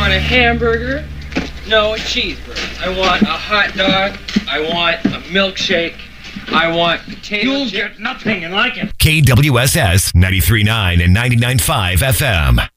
want a hamburger. No, a cheeseburger. I want a hot dog. I want a milkshake. I want potato chips. You'll get nothing and like it. KWSS 93.9 and 99.5 FM.